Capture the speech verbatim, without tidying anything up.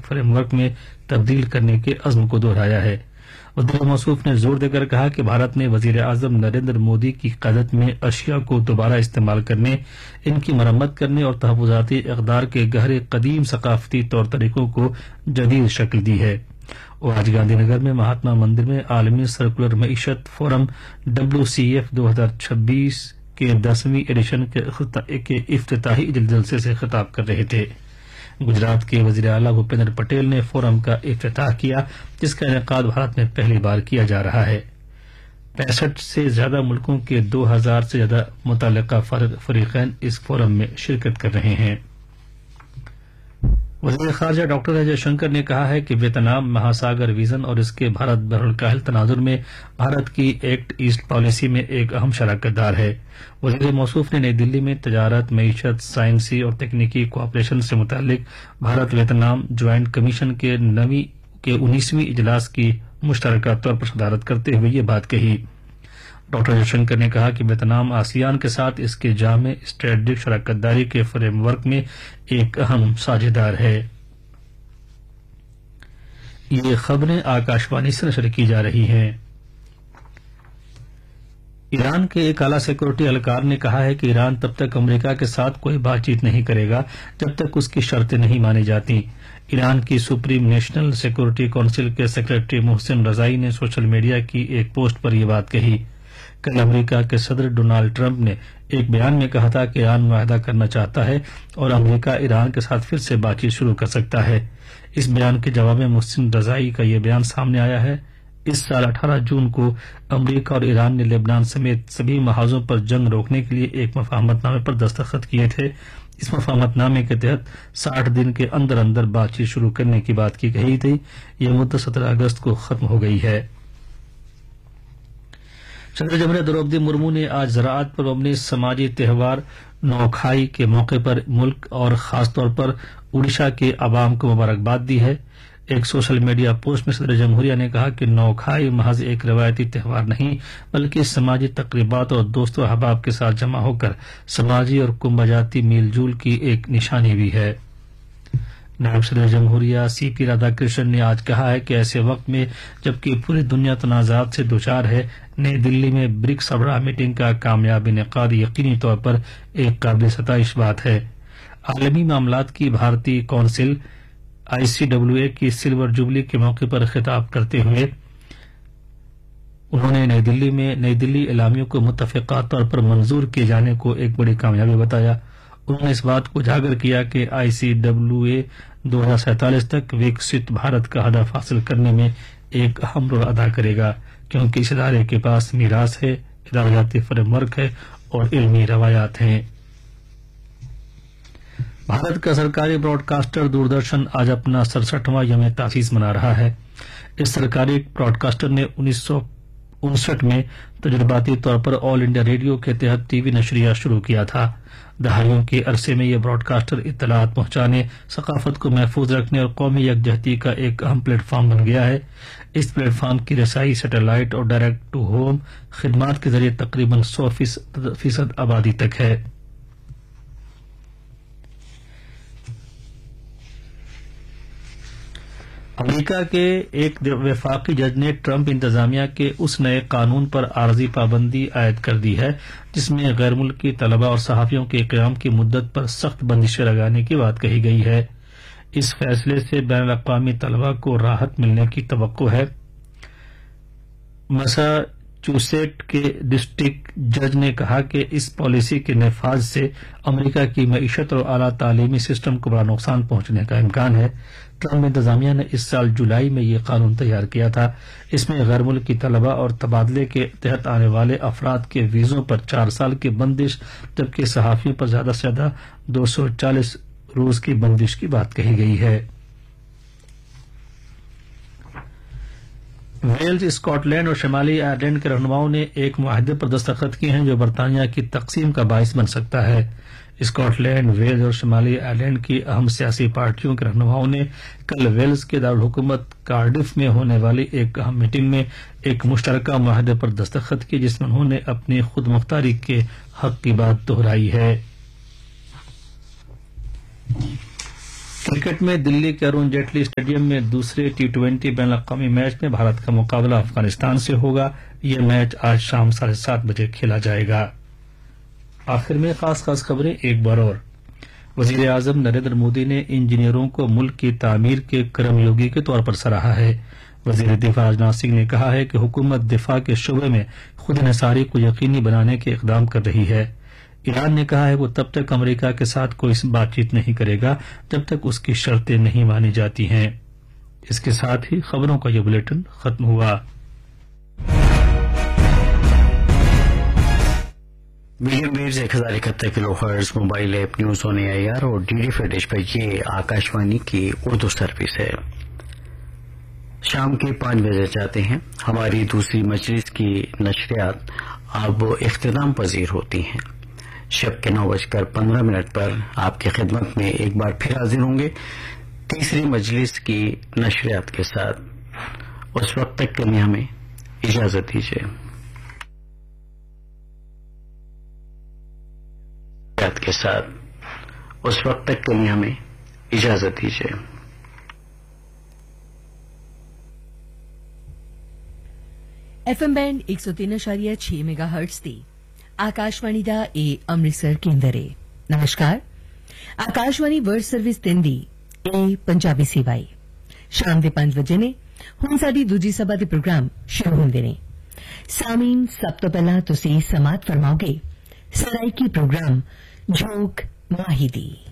Frame work میں تبدیل کرنے کے عزم کو دہرایا ہے۔ وزیر موصوف نے زور دے کر کہا کہ بھارت نے وزیر اعظم نریندر مودی کی قیادت میں اشیاء کو دوبارہ استعمال کرنے، ان کی مرمت کرنے اور تحفظاتی اقدار کے گہرے قدیم ثقافتی طور طریقوں کو جدید شکل دی ہے۔ وہ آج گاندھی نگر میں مہاتما مندر میں عالمی سرکولر معیشت فورم ڈبلیو سی ایف دو ہزار چھبیس کے دسویں ایڈیشن کے افتتاحی جلسے سے خطاب کر رہے تھے۔ گجرات کے وزیر اعلیٰ بھوپیندر پٹیل نے فورم کا افتتاح کیا، جس کا انعقاد بھارت میں پہلی بار کیا جا رہا ہے۔ پینسٹھ سے زیادہ ملکوں کے دو ہزار سے زیادہ متعلقہ فریقین اس فورم میں شرکت کر رہے ہیں۔ وزیر خارجہ ڈاکٹر جے شنکر نے کہا ہے کہ ویتنام مہاساگر ویژن اور اس کے بھارت بحرالکاہل تناظر میں بھارت کی ایکٹ ایسٹ پالیسی میں ایک اہم شراکت دار ہے۔ وزیر موصوف نے نئی دلی میں تجارت، معیشت، سائنسی اور تکنیکی کوآپریشن سے متعلق بھارت ویتنام جوائنٹ کمیشن کے انیسویں اجلاس کی مشترکہ طور پر صدارت کرتے ہوئے یہ بات کہی۔ ڈاکٹر جے شنکر نے کہا کہ ویتنام آسیان کے ساتھ اس کے جامع اسٹریٹجک شراکت داری کے فریم ورک میں ایک اہم ساجھیدار ہے۔ یہ خبریں آکاشوانی سے نشر کی جا رہی ہیں۔ ایران کے ایک اعلیٰ سیکورٹی اہلکار نے کہا ہے کہ ایران تب تک امریکہ کے ساتھ کوئی بات چیت نہیں کرے گا جب تک اس کی شرطیں نہیں مانی جاتی۔ ایران کی سپریم نیشنل سیکورٹی کونسل کے سیکرٹری محسن رضائی نے سوشل میڈیا کی ایک پوسٹ پر یہ بات کہی۔ کل امریکہ کے صدر ڈونالڈ ٹرمپ نے ایک بیان میں کہا تھا کہ ایران معاہدہ کرنا چاہتا ہے اور امریکہ ایران کے ساتھ پھر سے بات چیت شروع کر سکتا ہے۔ اس بیان کے جواب میں محسن رضائی کا یہ بیان سامنے آیا ہے۔ اس سال اٹھارہ جون کو امریکہ اور ایران نے لبنان سمیت سبھی محاذوں پر جنگ روکنے کے لیے ایک مفاہمت نامے پر دستخط کیے تھے۔ اس مفاہمت نامے کے تحت ساٹھ دن کے اندر اندر بات چیت شروع کرنے کی بات کی گئی تھی۔ یہ مدت سترہ اگست کو ختم ہو گئی ہے۔ صدر جمہوریہ द्रौपदी مرمو نے آج زراعت پر مبنی سماجی تہوار نوکھائی کے موقع پر ملک اور خاص طور پر اڈیشہ کے عوام کو مبارکباد دی ہے۔ ایک سوشل میڈیا پوسٹ میں صدر جمہوریہ نے کہا کہ نوکھائی محض ایک روایتی تہوار نہیں بلکہ سماجی تقریبات اور دوست و احباب کے ساتھ جمع ہو کر سماجی اور کنبہ جاتی میل جول کی ایک نشانی بھی ہے۔ نائب صدر جمہوریہ سی پی رادھا کرشن نے آج کہا ہے کہ ایسے وقت میں جبکہ پوری دنیا تنازعات سے دوچار ہے، نئی دلی میں برکس سربراہ میٹنگ کا کامیاب انعقاد یقینی طور پر ایک قابل ستائش بات ہے۔ عالمی معاملات کی بھارتی council I C W A کی سلور جوبلی کے موقع پر خطاب کرتے ہوئے انہوں نے نئی دلی میں نئی دلی اعلامیوں کو متفقہ طور پر منظور کیے جانے کو ایک بڑی کامیابی بتایا۔ انہوں نے اس بات کو اجاگر کیا کہ آئی سی ڈبلیو اے دو ہزار سینتالیس تک وکست بھارت کا ہدف حاصل کرنے میں ایک اہم رول ادا کرے گا، کیونکہ اس ادارے کے پاس میراث ہے، اداریاتی فریم ورک ہے اور علمی روایات ہیں۔ بھارت کا سرکاری براڈ کاسٹر دوردرشن آج اپنا سڑسٹھواں یوم تاسیس منا رہا ہے۔ اس سرکاری براڈ کاسٹر نے انیس سو انسٹھ میں تجرباتی طور پر آل انڈیا ریڈیو کے تحت ٹی وی نشریہ شروع کیا تھا۔ دہائیوں کے عرصے میں یہ براڈ کاسٹر اطلاعات پہنچانے، ثقافت کو محفوظ رکھنے اور قومی یکجہتی کا ایک اہم پلیٹ فارم بن گیا ہے۔ اس پلیٹ فارم کی رسائی سیٹلائٹ اور ڈائریکٹ ٹو ہوم خدمات کے ذریعے تقریباً سو فیصد آبادی تک ہے۔ امریکہ کے ایک وفاقی جج نے ٹرمپ انتظامیہ کے اس نئے قانون پر عارضی پابندی عائد کر دی ہے جس میں غیر ملکی طلباء اور صحافیوں کے قیام کی مدت پر سخت بندشیں لگانے کی بات کہی گئی ہے۔ اس فیصلے سے بین الاقوامی طلباء کو راحت ملنے کی توقع ہے۔ مساچوسیٹ کے ڈسٹرکٹ جج نے کہا کہ اس پالیسی کے نفاذ سے امریکہ کی معیشت اور اعلیٰ تعلیمی سسٹم کو بڑا نقصان پہنچنے کا امکان ہے۔ ٹرمپ انتظامیہ نے اس سال جولائی میں یہ قانون تیار کیا تھا۔ اس میں غیر ملکی طلباء اور تبادلے کے تحت آنے والے افراد کے ویزوں پر چار سال کی بندش جبکہ صحافیوں پر زیادہ سے زیادہ دو سو چالیس روز کی بندش کی بات کہی گئی ہے۔ ویلز، اسکاٹ لینڈ اور شمالی آئرلینڈ کے رہنماؤں نے ایک معاہدے پر دستخط کیے ہیں جو برطانیہ کی تقسیم کا باعث بن سکتا ہے۔ اسکاٹ لینڈ، ویلز اور شمالی آئرلینڈ کی اہم سیاسی پارٹیوں کے رہنماؤں نے کل ویلز کے دارالحکومت کارڈف میں ہونے والی ایک اہم میٹنگ میں ایک مشترکہ معاہدے پر دستخط کیے جس میں انہوں نے اپنی خود مختاری کے حق کی بات دہرائی ہے۔ क्रिकेट में दिल्ली के अरुण जेटली स्टेडियम में दूसरे टी ट्वेंटी बैन अवी मैच में भारत का मुकाबला अफगानिस्तान से होगा। यह मैच आज शाम साढ़े सात बजे खेला जाएगा। आखिर में खास खास खबरें एक बार और। वजीर आजम नरेंद्र मोदी ने इंजीनियरों को मुल्क की तामीर के कर्मयोगी के तौर पर सराहा है। वजीर दिफा राजनाथ सिंह ने कहा है कि हुकूमत दिफा के शोबे में खुद इंहसारी को यकीनी बनाने के इकदाम कर रही है। ईरान ने कहा है वो तब तक अमेरिका के साथ कोई बातचीत नहीं करेगा जब तक उसकी शर्तें नहीं मानी जाती हैं। इसके साथ ही खबरों का यह बुलेटिन खत्म हुआ। मीडियम वेव्स एक हजार इकहत्तर kilo hertz mobile app news on AIR और डीडी फ्री डिश पर ये आकाशवाणी की उर्दू सर्विस है। शाम के पांच बजे जाते हैं। हमारी दूसरी मजलिस की नशरियात अब इख्तिताम पजीर होती हैं। शब के नौ बजकर पंद्रह मिनट पर आपकी खिदमत में एक बार फिर हाजिर होंगे तीसरी मजलिस की नशरियात के साथ। उस वक्त तक के लिए हमें इजाजत दीजिए। के साथ उस वक्त तक के लिए हमें इजाजत दीजिए। एफएम बैंड एक सौ तीन अशारिया छह मेगा हर्ट्ज दी आकाशवाणी दा ए अमृतसर केंद्र है। नमस्कार। आकाशवाणी वर्ल्ड सर्विस दिंदी ए पंजाबी सेवाई शाम दे पांच बजे ने हुण साडी दूजी सभा दे प्रोग्राम शुरू होंदे ने। सामीन सब तो पहला तुसी समात फरमाओगे सराइकी प्रोग्राम जोक माहिदी।